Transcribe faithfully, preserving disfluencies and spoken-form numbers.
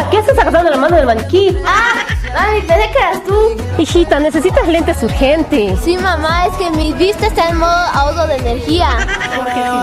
¿qué haces agarrando la mano del maniquí? Ah, mami, pensé que eras tú. Hijita, necesitas lentes urgentes. Sí, mamá, es que mi vista está en modo ahorro de energía.